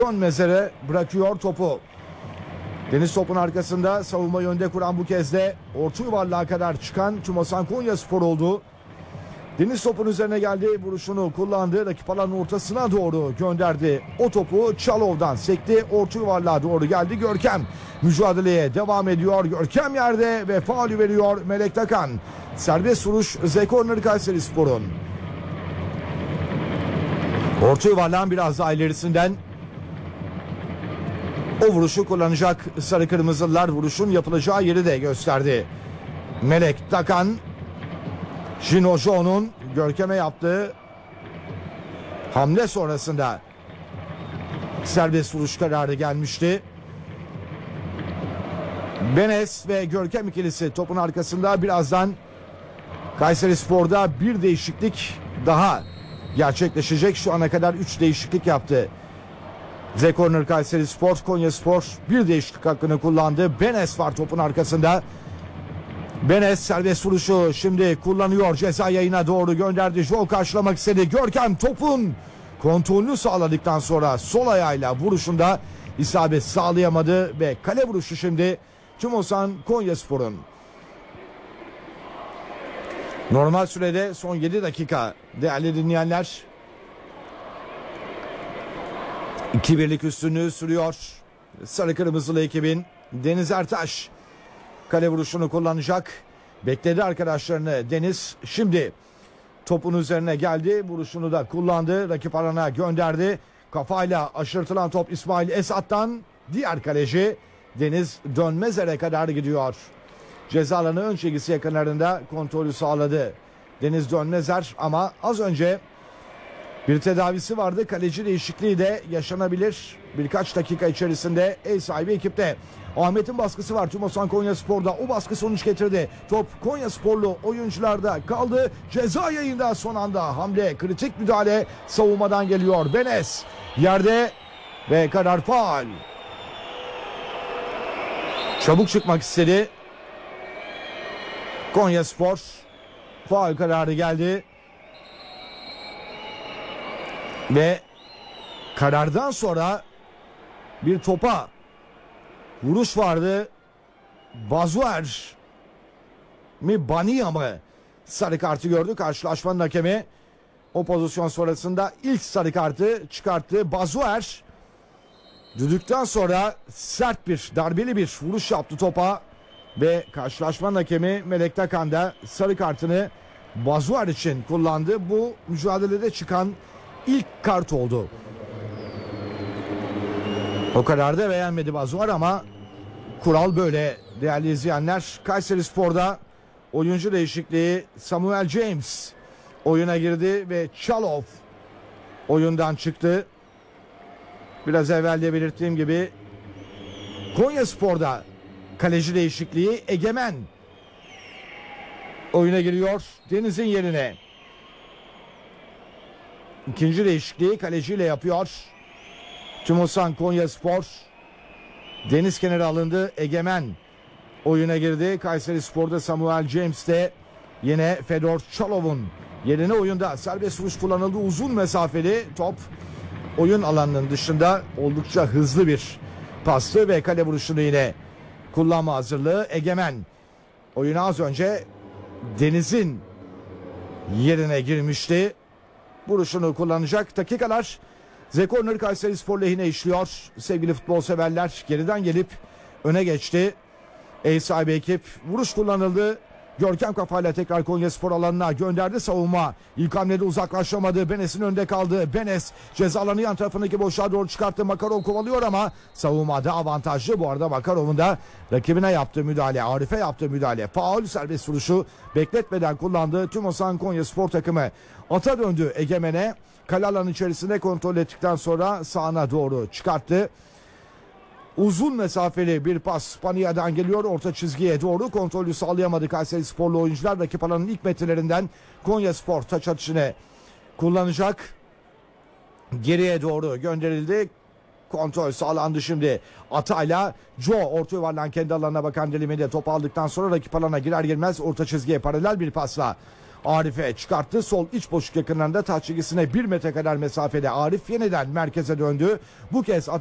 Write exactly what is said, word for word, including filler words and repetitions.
Mezere bırakıyor topu. Deniz topun arkasında savunma yönde kuran bu kez de orta yuvarlığa kadar çıkan Tumosan Konyaspor oldu. Deniz topun üzerine geldi, vuruşunu kullandı, rakip alanın ortasına doğru gönderdi. O topu Çalov'dan sekti, orta yuvarlığa doğru geldi. Görkem mücadeleye devam ediyor. Görkem yerde ve faulü veriyor Melek Takan. Serbest vuruş Z-Corner Kayserispor'un. Orta yuvarlağın biraz daha ilerisinden o vuruşu kullanacak sarı kırmızılar, vuruşun yapılacağı yeri de gösterdi. Melek Takan, Jinojo'nun Görkem'e yaptığı hamle sonrasında serbest vuruş kararı gelmişti. Benes ve Görkem ikilisi topun arkasında. Birazdan Kayserispor'da bir değişiklik daha gerçekleşecek. Şu ana kadar üç değişiklik yaptı Z-Corner Kayserispor. Konyaspor bir değişiklik hakkını kullandı. Benes var topun arkasında. Benes serbest vuruşu şimdi kullanıyor. Ceza yayına doğru gönderdi. Joe karşılamak istedi. Görkem topun kontrolünü sağladıktan sonra sol ayağıyla vuruşunda isabet sağlayamadı ve kale vuruşu şimdi Tumosan Konyaspor'un. Normal sürede son yedi dakika değerli dinleyenler. iki birlik üstünlüğü sürüyor sarı kırmızılı ekibin. Deniz Ertaş kale vuruşunu kullanacak. Bekledi arkadaşlarını Deniz. Şimdi topun üzerine geldi. Vuruşunu da kullandı. Rakip alana gönderdi. Kafayla aşırtılan top İsmail Esat'tan. Diğer kaleci Deniz Dönmezer'e kadar gidiyor. Ceza alanı ön çizgisi yakınlarında kontrolü sağladı Deniz Dönmezer ama az önce bir tedavisi vardı. Kaleci değişikliği de yaşanabilir. Birkaç dakika içerisinde ev sahibi ekipte. Ahmet'in baskısı var Tumosan Konyaspor'da. O baskı sonuç getirdi. Top Konyasporlu oyuncularda kaldı. Ceza yayında son anda hamle, kritik müdahale savunmadan geliyor. Benes yerde ve karar faul. Çabuk çıkmak istedi Konyaspor. Faul kararı geldi. Ve karardan sonra bir topa vuruş vardı. Bazuer mi Bania mı sarı kartı gördü karşılaşmanın hakemi. O pozisyon sonrasında ilk sarı kartı çıkarttı. Bazuer düdükten sonra sert bir darbeli bir vuruş yaptı topa ve karşılaşmanın hakemi Melek Takan da sarı kartını Bazuer için kullandı. Bu mücadelede çıkan İlk kart oldu. O kadar da beğenmedi Bazuer ama kural böyle değerli izleyenler. Kayserispor'da oyuncu değişikliği, Samuel James oyuna girdi ve Çalov oyundan çıktı. Biraz evvel de belirttiğim gibi Konyaspor'da kaleci değişikliği, Egemen oyuna giriyor Deniz'in yerine. İkinci değişikliği kaleciyle yapıyor Tumosan Konyaspor. Deniz kenarı alındı. Egemen oyuna girdi. Kayserispor'da Samuel James de yine Fedor Çalov'un yerine oyunda. Serbest vuruş kullanıldı. Uzun mesafeli top oyun alanının dışında oldukça hızlı bir pastı ve kale vuruşunu yine kullanma hazırlığı. Egemen oyuna az önce Deniz'in yerine girmişti. Vuruşunu kullanacak. Dakikalar Z-Corner Kayserispor lehine işliyor. Sevgili futbol severler, geriden gelip öne geçti ev sahibi ekip. Vuruş kullanıldı. Görkem kafayla tekrar Konyaspor alanına gönderdi. Savunma ilk hamlede uzaklaşamadı. Benes'in önünde kaldı. Benes ceza alanı yan tarafındaki boşluğa doğru çıkarttı. Makarov kovalıyor ama savunmada avantajlı. Bu arada Makarov'un da rakibine yaptığı müdahale, Arif'e yaptığı müdahale. Faul, serbest vuruşu bekletmeden kullandı Tumosan Konyaspor takımı. Ata döndü Egemen'e. Kale alanı içerisinde kontrol ettikten sonra sağına doğru çıkarttı. Uzun mesafeli bir pas Pania'dan geliyor. Orta çizgiye doğru kontrolü sağlayamadı Kayserisporlu oyuncular. Rakip alanın ilk metrelerinden Konyaspor taç atışını kullanacak. Geriye doğru gönderildi. Kontrol sağlandı şimdi. Atayla Joe orta yuvarlan kendi alanına bakan diliminde top aldıktan sonra rakip alana girer girmez orta çizgiye paralel bir pasla Arif'e çıkarttı. Sol iç boşluk yakınlarında taç çizgisine bir metre kadar mesafede Arif yeniden merkeze döndü. Bu kez